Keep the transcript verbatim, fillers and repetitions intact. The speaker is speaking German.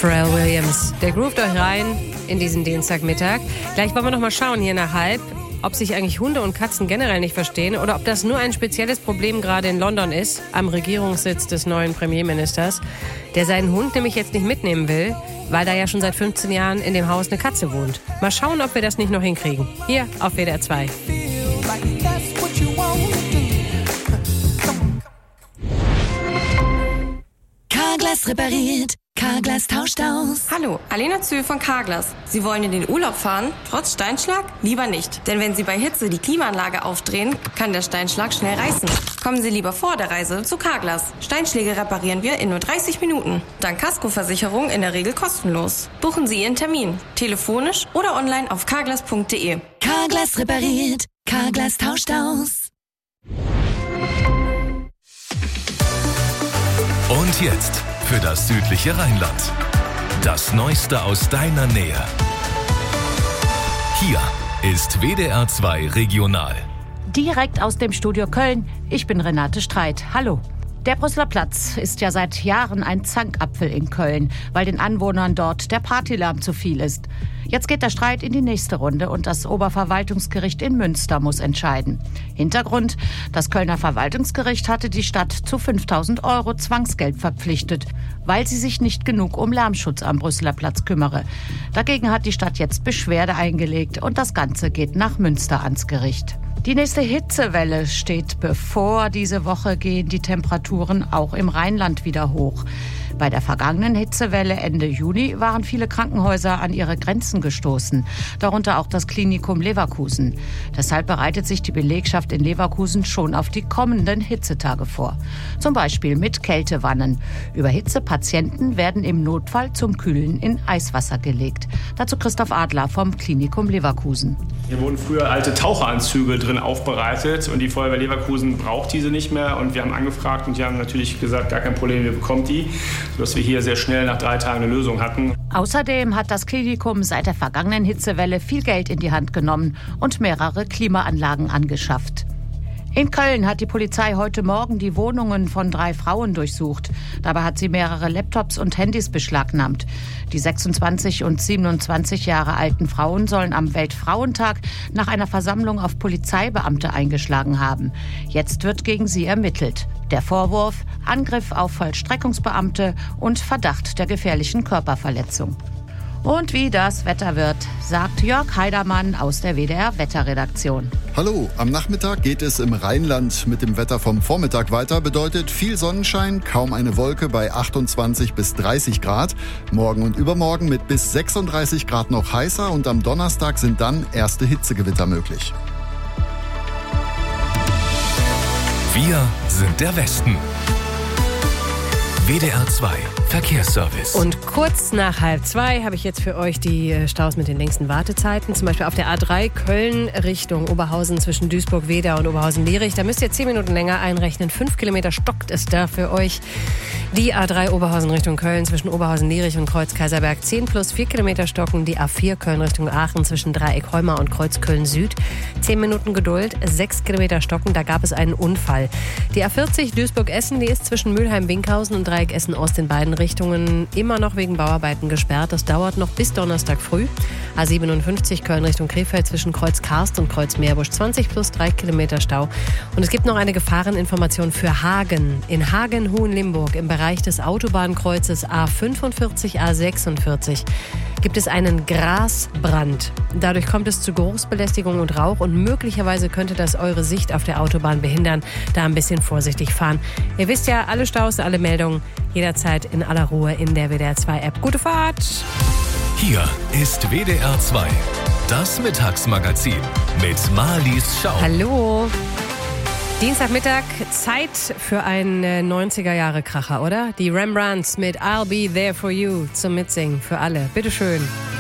Pharrell Williams. Der groovt euch rein in diesen Dienstagmittag. Gleich wollen wir noch mal schauen hier nach halb, ob sich eigentlich Hunde und Katzen generell nicht verstehen oder ob das nur ein spezielles Problem gerade in London ist, am Regierungssitz des neuen Premierministers, der seinen Hund nämlich jetzt nicht mitnehmen will, weil da ja schon seit fünfzehn Jahren in dem Haus eine Katze wohnt. Mal schauen, ob wir das nicht noch hinkriegen. Hier auf W D R zwei. Carglass repariert. Carglass tauscht aus. Hallo, Alena Zühl von Carglass. Sie wollen in den Urlaub fahren, trotz Steinschlag? Lieber nicht. Denn wenn Sie bei Hitze die Klimaanlage aufdrehen, kann der Steinschlag schnell reißen. Kommen Sie lieber vor der Reise zu Carglass. Steinschläge reparieren wir in nur dreißig Minuten. Dank Kaskoversicherung in der Regel kostenlos. Buchen Sie Ihren Termin. Telefonisch oder online auf carglass punkt de. Carglass repariert. Carglass tauscht aus. Und jetzt für das südliche Rheinland. Das Neueste aus deiner Nähe. Hier ist W D R zwei Regional. Direkt aus dem Studio Köln. Ich bin Renate Streit. Hallo. Der Brüsseler Platz ist ja seit Jahren ein Zankapfel in Köln, weil den Anwohnern dort der Partylärm zu viel ist. Jetzt geht der Streit in die nächste Runde und das Oberverwaltungsgericht in Münster muss entscheiden. Hintergrund: Das Kölner Verwaltungsgericht hatte die Stadt zu fünftausend Euro Zwangsgeld verpflichtet, weil sie sich nicht genug um Lärmschutz am Brüsseler Platz kümmere. Dagegen hat die Stadt jetzt Beschwerde eingelegt und das Ganze geht nach Münster ans Gericht. Die nächste Hitzewelle steht bevor. Diese Woche gehen die Temperaturen auch im Rheinland wieder hoch. Bei der vergangenen Hitzewelle Ende Juni waren viele Krankenhäuser an ihre Grenzen gestoßen, darunter auch das Klinikum Leverkusen. Deshalb bereitet sich die Belegschaft in Leverkusen schon auf die kommenden Hitzetage vor. Zum Beispiel mit Kältewannen. Überhitzepatienten werden im Notfall zum Kühlen in Eiswasser gelegt. Dazu Christoph Adler vom Klinikum Leverkusen. Hier wurden früher alte Taucheranzüge drin aufbereitet und die Feuerwehr Leverkusen braucht diese nicht mehr. Und wir haben angefragt und die haben natürlich gesagt, gar kein Problem, ihr bekommt die, sodass wir hier sehr schnell nach drei Tagen eine Lösung hatten. Außerdem hat das Klinikum seit der vergangenen Hitzewelle viel Geld in die Hand genommen und mehrere Klimaanlagen angeschafft. In Köln hat die Polizei heute Morgen die Wohnungen von drei Frauen durchsucht. Dabei hat sie mehrere Laptops und Handys beschlagnahmt. Die sechsundzwanzig und siebenundzwanzig Jahre alten Frauen sollen am Weltfrauentag nach einer Versammlung auf Polizeibeamte eingeschlagen haben. Jetzt wird gegen sie ermittelt. Der Vorwurf: Angriff auf Vollstreckungsbeamte und Verdacht der gefährlichen Körperverletzung. Und wie das Wetter wird, sagt Jörg Heidermann aus der W D R-Wetterredaktion. Hallo, am Nachmittag geht es im Rheinland mit dem Wetter vom Vormittag weiter. Bedeutet viel Sonnenschein, kaum eine Wolke bei achtundzwanzig bis dreißig Grad. Morgen und übermorgen mit bis sechsunddreißig Grad noch heißer und am Donnerstag sind dann erste Hitzegewitter möglich. Wir sind der Westen. W D R zwei Verkehrsservice. Und kurz nach halb zwei habe ich jetzt für euch die Staus mit den längsten Wartezeiten. Zum Beispiel auf der A drei Köln Richtung Oberhausen zwischen Duisburg-Wedau und Oberhausen-Lierich. Da müsst ihr zehn Minuten länger einrechnen. Fünf Kilometer stockt es da für euch. Die A drei Oberhausen Richtung Köln zwischen Oberhausen-Lierich und Kreuz-Kaiserberg zehn plus vier Kilometer stocken. Die A vier Köln Richtung Aachen zwischen Dreieck-Heumar und Kreuz-Köln-Süd. zehn Minuten Geduld, sechs Kilometer stocken. Da gab es einen Unfall. Die A vierzig Duisburg-Essen, die ist zwischen Mülheim-Winkhausen und Dreieck-Essen-Ost in beiden Richtungen immer noch wegen Bauarbeiten gesperrt. Das dauert noch bis Donnerstag früh. A siebenundfünfzig Köln Richtung Krefeld zwischen Kreuz-Karst und Kreuz-Meerbusch zwanzig plus drei Kilometer Stau. Und es gibt noch eine Gefahreninformation für Hagen. In Hagen-Hohenlimburg im Bereich des Autobahnkreuzes A fünfundvierzig A sechsundvierzig gibt es einen Grasbrand. Dadurch kommt es zu Geruchsbelästigung und Rauch und möglicherweise könnte das eure Sicht auf der Autobahn behindern. Da ein bisschen vorsichtig fahren. Ihr wisst ja, alle Staus, alle Meldungen jederzeit in aller Ruhe in der W D R zwei App. Gute Fahrt! Hier ist W D R zwei, das Mittagsmagazin mit Marlies Schau. Hallo! Dienstagmittag, Zeit für einen neunziger-Jahre-Kracher, oder? Die Rembrandts mit I'll Be There For You zum Mitsingen für alle. Bitteschön.